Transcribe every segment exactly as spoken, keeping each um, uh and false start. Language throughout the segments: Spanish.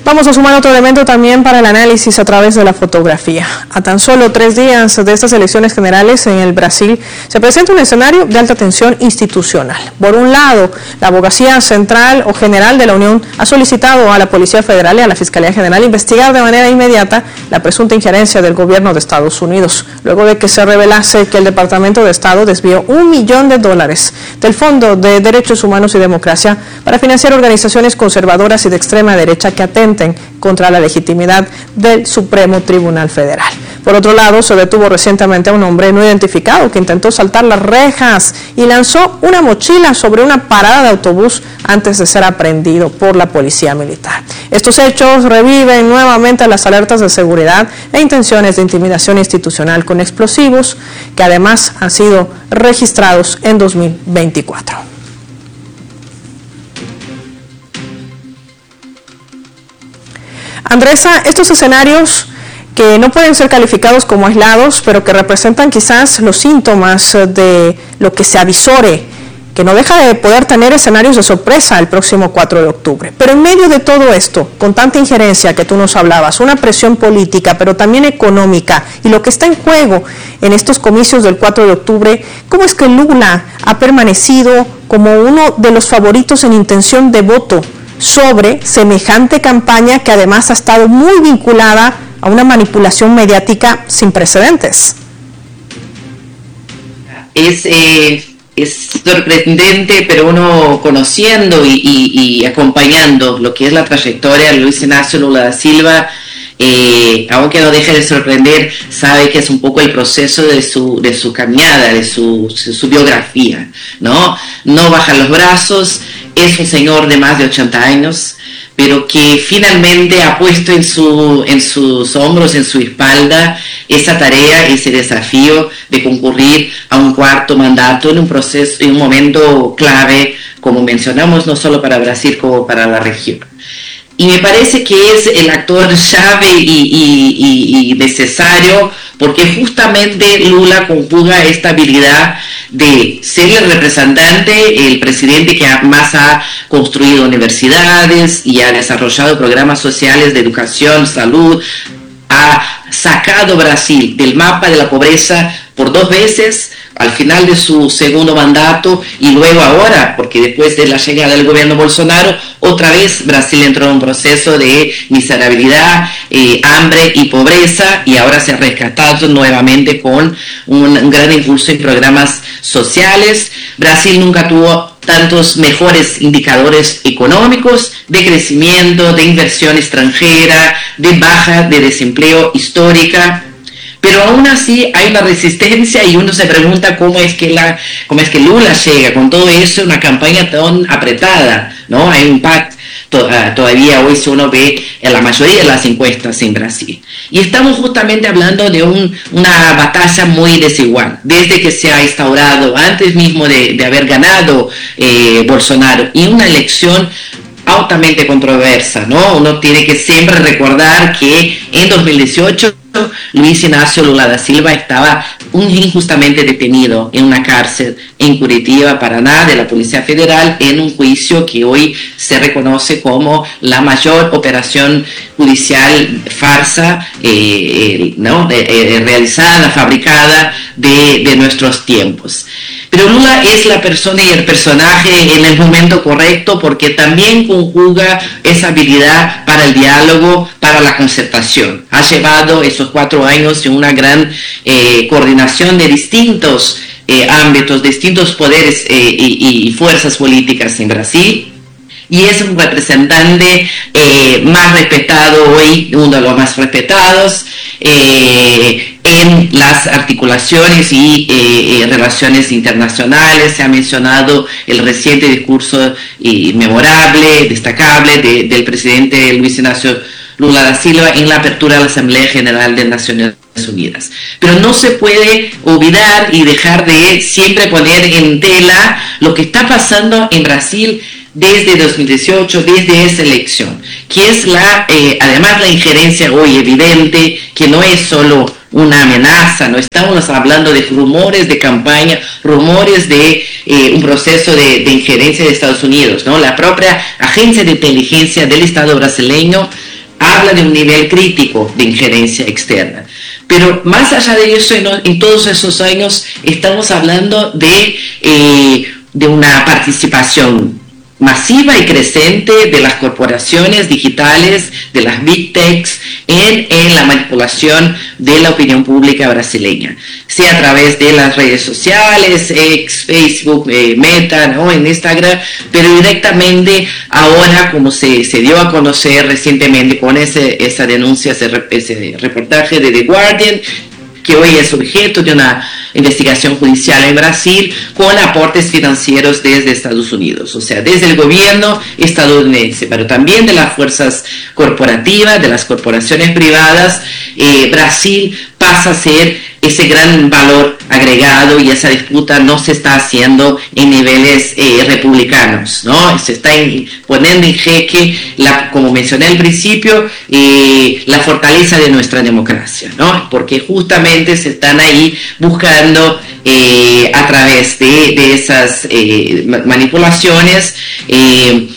Vamos a sumar otro elemento también para el análisis a través de la fotografía. A tan solo tres días de estas elecciones generales en el Brasil, se presenta un escenario de alta tensión institucional. Por un lado, la Abogacía Central o General de la Unión ha solicitado a la Policía Federal y a la Fiscalía General investigar de manera inmediata la presunta injerencia del gobierno de Estados Unidos, luego de que se revelase que el Departamento de Estado desvió un millón de dólares del Fondo de Derechos Humanos y Democracia para financiar organizaciones conservadoras y de extrema derecha que atentan contra la legitimidad del Supremo Tribunal Federal. Por otro lado, se detuvo recientemente a un hombre no identificado que intentó saltar las rejas y lanzó una mochila sobre una parada de autobús antes de ser aprehendido por la policía militar. Estos hechos reviven nuevamente las alertas de seguridad e intenciones de intimidación institucional con explosivos que además han sido registrados en dos mil veinticuatro. Andresa, estos escenarios que no pueden ser calificados como aislados, pero que representan quizás los síntomas de lo que se avisore, que no deja de poder tener escenarios de sorpresa el próximo cuatro de octubre. Pero en medio de todo esto, con tanta injerencia que tú nos hablabas, una presión política, pero también económica, y lo que está en juego en estos comicios del cuatro de octubre, ¿cómo es que Lula ha permanecido como uno de los favoritos en intención de voto sobre semejante campaña que además ha estado muy vinculada a una manipulación mediática sin precedentes? Es, eh, es sorprendente, pero uno conociendo y, y, y acompañando lo que es la trayectoria de Luis Ignacio Lula da Silva, eh, aunque no deje de sorprender, sabe que es un poco el proceso de su, de su caminada, de su, de su biografía, ¿no? No baja los brazos. Es un señor de más de ochenta años, pero que finalmente ha puesto en, su, en sus hombros, en su espalda, esa tarea, ese desafío de concurrir a un cuarto mandato en un proceso, en un momento clave, como mencionamos, no solo para Brasil, como para la región. Y me parece que es el actor llave y, y, y, y necesario, porque justamente Lula conjuga esta habilidad de ser el representante, el presidente que más ha construido universidades y ha desarrollado programas sociales de educación, salud, ha sacado Brasil del mapa de la pobreza por dos veces al final de su segundo mandato y luego ahora, porque después de la llegada del gobierno Bolsonaro, otra vez Brasil entró en un proceso de miserabilidad, eh, hambre y pobreza, y ahora se ha rescatado nuevamente con un, un gran impulso en programas sociales. Brasil nunca tuvo tantos mejores indicadores económicos de crecimiento, de inversión extranjera, de baja de desempleo histórica. Pero aún así hay una resistencia y uno se pregunta cómo es que la, cómo es que Lula llega con todo eso, una campaña tan apretada, ¿no? Hay un pacto todavía hoy si uno ve en la mayoría de las encuestas en Brasil. Y estamos justamente hablando de un, una batalla muy desigual, desde que se ha instaurado, antes mismo de, de haber ganado eh, Bolsonaro, y una elección altamente controversa, ¿no? Uno tiene que siempre recordar que en dos mil dieciocho Luis Ignacio Lula da Silva estaba injustamente detenido en una cárcel en Curitiba, Paraná, de la Policía Federal, en un juicio que hoy se reconoce como la mayor operación judicial farsa eh, ¿no? eh, eh, realizada, fabricada de, de nuestros tiempos. Pero Lula es la persona y el personaje en el momento correcto, porque también conjuga esa habilidad para el diálogo, para la concertación. Ha llevado esos cuatro años en una gran eh, coordinación de distintos eh, ámbitos, distintos poderes eh, y, y fuerzas políticas en Brasil. Y es un representante eh, más respetado hoy, uno de los más respetados eh, en las articulaciones y eh, eh, relaciones internacionales. Se ha mencionado el reciente discurso eh, memorable, destacable de, del presidente Luis Ignacio Lula da Silva en la apertura de la Asamblea General de Naciones Unidas. Pero no se puede olvidar y dejar de siempre poner en tela lo que está pasando en Brasil desde dos mil dieciocho, desde esa elección, que es la, eh, además la injerencia hoy evidente, que no es solo una amenaza, no estamos hablando de rumores de campaña, rumores de eh, un proceso de, de injerencia de Estados Unidos, ¿no? La propia agencia de inteligencia del Estado brasileño habla de un nivel crítico de injerencia externa. Pero más allá de eso, en, en todos esos años estamos hablando de, eh, de una participación masiva y creciente de las corporaciones digitales, de las big techs, en, en la manipulación de la opinión pública brasileña, sea a través de las redes sociales, ex, Facebook, eh, Meta, ¿no? En Instagram, pero directamente ahora, como se, se dio a conocer recientemente con ese, esa denuncia, ese, ese reportaje de The Guardian, que hoy es objeto de una investigación judicial en Brasil con aportes financieros desde Estados Unidos, o sea, desde el gobierno estadounidense, pero también de las fuerzas corporativas, de las corporaciones privadas. eh, Brasil pasa a ser ese gran valor agregado y esa disputa no se está haciendo en niveles eh, republicanos, ¿no? Se está en, poniendo en jaque, la, como mencioné al principio, eh, la fortaleza de nuestra democracia, ¿no? Porque justamente se están ahí buscando eh, a través de, de esas eh, manipulaciones eh,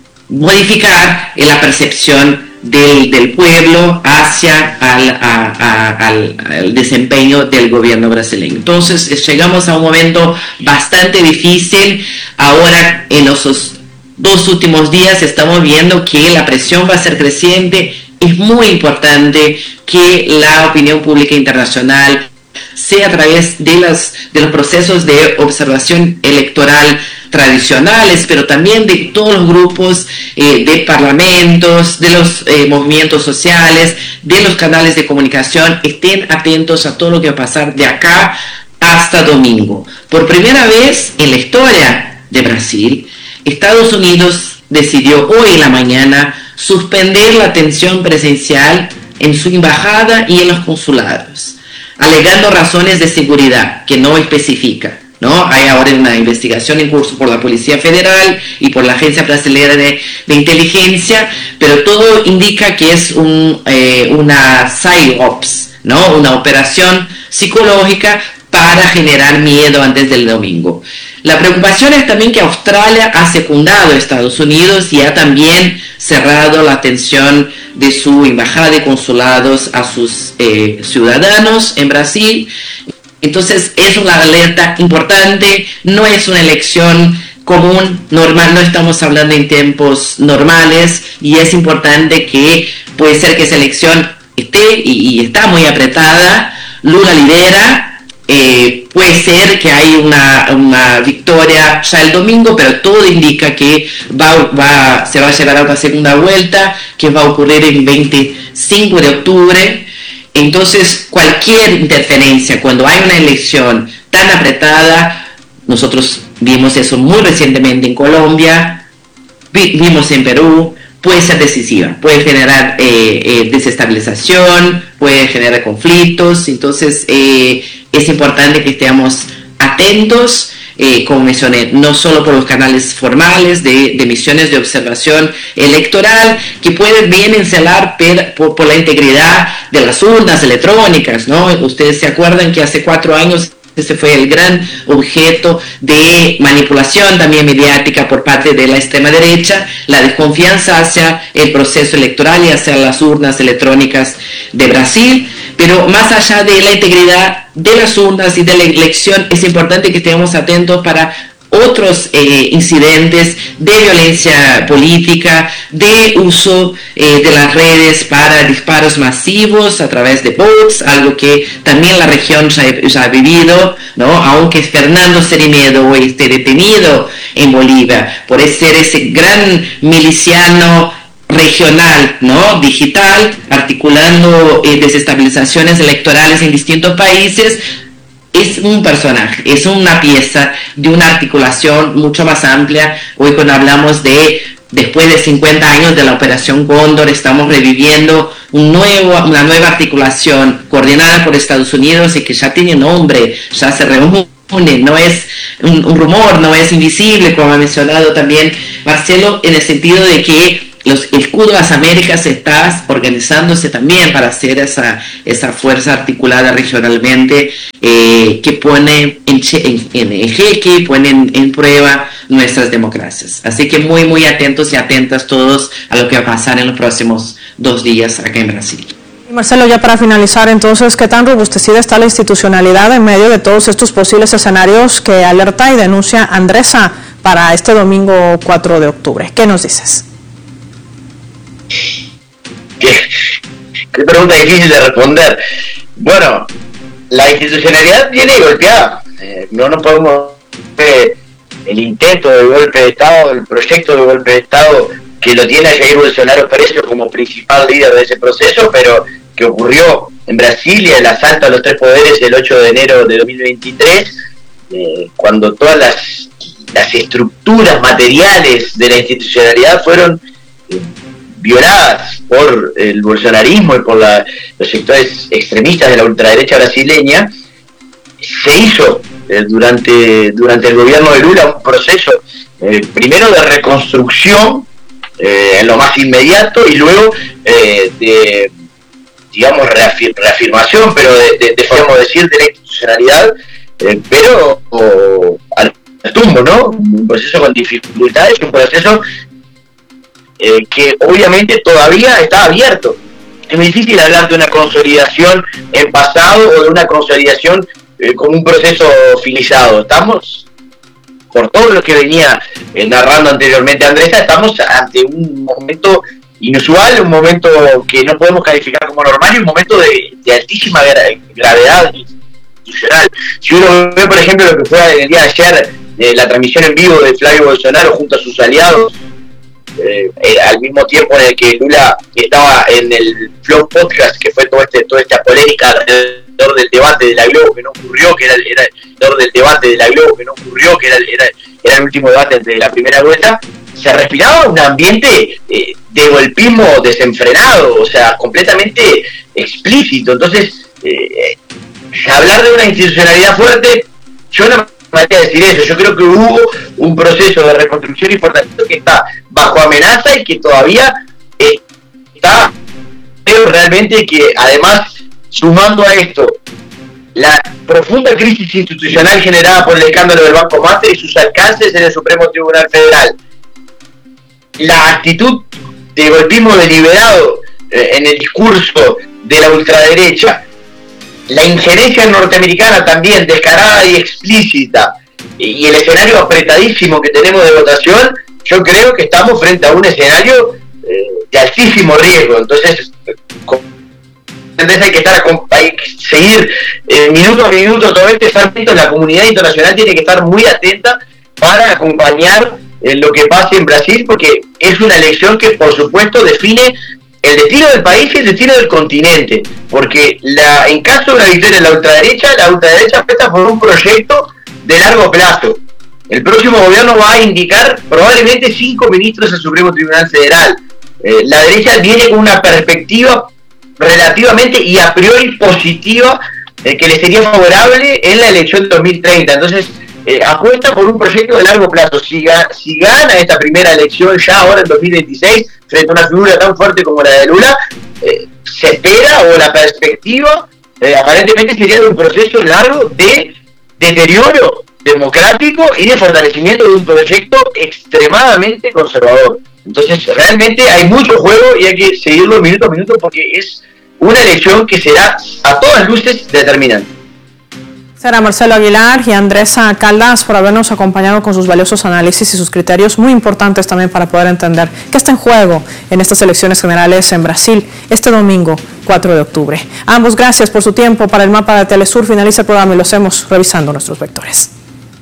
modificar eh, la percepción Del, del pueblo hacia al, a, a, al, al desempeño del gobierno brasileño. Entonces llegamos a un momento bastante difícil. Ahora en los dos últimos días estamos viendo que la presión va a ser creciente. Es muy importante que la opinión pública internacional, sea a través de, las, de los procesos de observación electoral tradicionales, pero también de todos los grupos eh, de parlamentos, de los eh, movimientos sociales, de los canales de comunicación, estén atentos a todo lo que va a pasar de acá hasta domingo. Por primera vez en la historia de Brasil, Estados Unidos decidió hoy en la mañana suspender la atención presencial en su embajada y en los consulados, alegando razones de seguridad que no especifica, ¿no? Hay ahora una investigación en curso por la Policía Federal y por la Agencia Brasileña de, de Inteligencia, pero todo indica que es un, eh, una psyops, ¿no? Una operación psicológica para generar miedo antes del domingo. La preocupación es también que Australia ha secundado a Estados Unidos y ha también cerrado la atención de su embajada y consulados a sus eh, ciudadanos en Brasil. Entonces es una alerta importante, no es una elección común, normal, no estamos hablando en tiempos normales y es importante que puede ser que esa elección esté y, y está muy apretada. Lula lidera, eh, puede ser que hay una, una victoria ya el domingo, pero todo indica que va, va, se va a llegar a una segunda vuelta que va a ocurrir el veinticinco de octubre. Entonces, cualquier interferencia, cuando hay una elección tan apretada, nosotros vimos eso muy recientemente en Colombia, vi, vimos en Perú, puede ser decisiva, puede generar eh, eh, desestabilización, puede generar conflictos. Entonces, eh, es importante que estemos atentos. Eh, como mencioné, no solo por los canales formales de, de misiones de observación electoral, que pueden bien encelar per, por, por la integridad de las urnas electrónicas, ¿no? Ustedes se acuerdan que hace cuatro años ese fue el gran objeto de manipulación también mediática por parte de la extrema derecha, la desconfianza hacia el proceso electoral y hacia las urnas electrónicas de Brasil. Pero más allá de la integridad de las urnas y de la elección, es importante que estemos atentos para otros eh, incidentes de violencia política, de uso eh, de las redes para disparos masivos a través de bots, algo que también la región ya, ya ha vivido, ¿no? Aunque Fernando Cerimiento hoy esté detenido en Bolivia por ser ese gran miliciano regional, ¿no? Digital, articulando eh, desestabilizaciones electorales en distintos países, es un personaje, es una pieza de una articulación mucho más amplia. Hoy cuando hablamos de, después de cincuenta años de la Operación Cóndor, estamos reviviendo un nuevo, una nueva articulación coordinada por Estados Unidos y que ya tiene nombre, ya se reúne. No es un, un rumor, no es invisible, como ha mencionado también Marcelo, en el sentido de que los, el escudo de las Américas está organizándose también para hacer esa, esa fuerza articulada regionalmente eh, que pone en, en, en jeque, pone en, en prueba nuestras democracias. Así que muy, muy atentos y atentas todos a lo que va a pasar en los próximos dos días acá en Brasil. Marcelo, ya para finalizar, entonces, ¿qué tan robustecida está la institucionalidad en medio de todos estos posibles escenarios que alerta y denuncia Andresa para este domingo cuatro de octubre? ¿Qué nos dices? Qué, qué pregunta difícil de responder. Bueno, la institucionalidad viene golpeada. Eh, no nos podemos ver el intento de golpe de Estado, el proyecto de golpe de Estado que lo tiene a Jair Bolsonaro preso como principal líder de ese proceso, pero que ocurrió en Brasil y el asalto a los tres poderes el ocho de enero de dos mil veintitrés, eh, cuando todas las, las estructuras materiales de la institucionalidad fueron eh, violadas por el bolsonarismo y por la, los sectores extremistas de la ultraderecha brasileña. Se hizo eh, durante, durante el gobierno de Lula un proceso eh, primero de reconstrucción eh, en lo más inmediato y luego eh, de digamos reafir, reafirmación, pero de, de, de podemos decir de la institucionalidad, eh, pero o, al tumbo, ¿no? Un proceso con dificultades, un proceso eh, que obviamente todavía está abierto. Es muy difícil hablar de una consolidación en pasado o de una consolidación eh, con un proceso finalizado. Estamos, por todo lo que venía eh, narrando anteriormente Andresa, estamos ante un momento inusual, un momento que no podemos calificar como normal y un momento de, de altísima gra- gravedad institucional. Si uno ve, por ejemplo, lo que fue el día de ayer, eh, la transmisión en vivo de Flavio Bolsonaro junto a sus aliados, eh, eh, al mismo tiempo en el que Lula estaba en el Flow Podcast, que fue todo este, toda esta polémica alrededor del debate de la Globo que no ocurrió, que era, era alrededor del debate de la Globo que no ocurrió, que era, era, era el último debate de la primera vuelta, se respiraba un ambiente eh, de golpismo desenfrenado, o sea, completamente explícito. Entonces, eh, hablar de una institucionalidad fuerte, yo no me voy a decir eso. Yo creo que hubo un proceso de reconstrucción importante que está bajo amenaza y que todavía eh, está, creo realmente que además, sumando a esto, la profunda crisis institucional generada por el escándalo del Banco Master y sus alcances en el Supremo Tribunal Federal, la actitud de golpismo deliberado eh, en el discurso de la ultraderecha, la injerencia norteamericana también descarada y explícita, y el escenario apretadísimo que tenemos de votación, yo creo que estamos frente a un escenario eh, de altísimo riesgo. Entonces, con, entonces hay que estar hay que seguir eh, minuto a minuto todo este salto. La comunidad internacional tiene que estar muy atenta para acompañar en lo que pase en Brasil, porque es una elección que por supuesto define el destino del país y el destino del continente, porque la, en caso de una victoria de la ultraderecha, la ultraderecha apuesta por un proyecto de largo plazo. El próximo gobierno va a indicar probablemente cinco ministros al Supremo Tribunal Federal. Eh, la derecha viene con una perspectiva relativamente y a priori positiva eh, que le sería favorable en la elección de dos mil treinta. Entonces, Eh, apuesta por un proyecto de largo plazo. Si, ga, si gana esta primera elección ya ahora en dos mil veintiséis, frente a una figura tan fuerte como la de Lula, eh, se espera, o la perspectiva, eh, aparentemente sería de un proceso largo de deterioro democrático y de fortalecimiento de un proyecto extremadamente conservador. Entonces, realmente hay mucho juego y hay que seguirlo minuto a minuto, porque es una elección que será a todas luces determinante. Será Marcelo Aguilar y Andresa Caldas por habernos acompañado con sus valiosos análisis y sus criterios muy importantes también para poder entender qué está en juego en estas elecciones generales en Brasil este domingo cuatro de octubre. A ambos gracias por su tiempo. Para el Mapa de Telesur finaliza el programa y lo hacemos revisando nuestros vectores.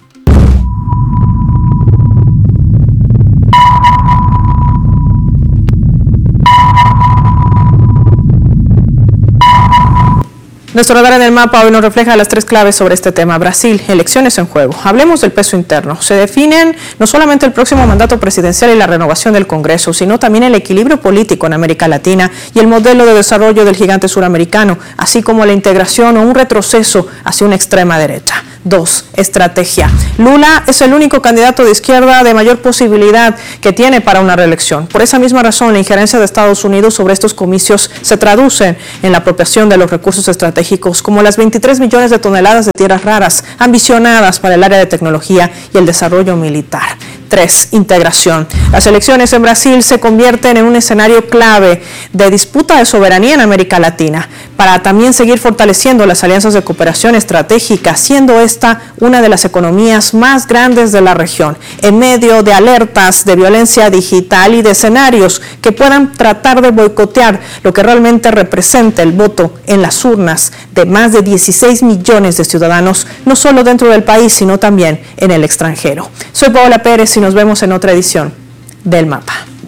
Nuestro radar en el mapa hoy nos refleja las tres claves sobre este tema. Brasil, elecciones en juego. Hablemos del peso interno. Se definen no solamente el próximo mandato presidencial y la renovación del Congreso, sino también el equilibrio político en América Latina y el modelo de desarrollo del gigante suramericano, así como la integración o un retroceso hacia una extrema derecha. dos estrategia. Lula es el único candidato de izquierda de mayor posibilidad que tiene para una reelección. Por esa misma razón, la injerencia de Estados Unidos sobre estos comicios se traduce en la apropiación de los recursos estratégicos, como las veintitrés millones de toneladas de tierras raras ambicionadas para el área de tecnología y el desarrollo militar. Tres, integración. Las elecciones en Brasil se convierten en un escenario clave de disputa de soberanía en América Latina, para también seguir fortaleciendo las alianzas de cooperación estratégica, siendo esta una de las economías más grandes de la región, en medio de alertas de violencia digital y de escenarios que puedan tratar de boicotear lo que realmente representa el voto en las urnas de más de dieciséis millones de ciudadanos, no solo dentro del país, sino también en el extranjero. Soy Paola Pérez y nos vemos en otra edición del Mapa.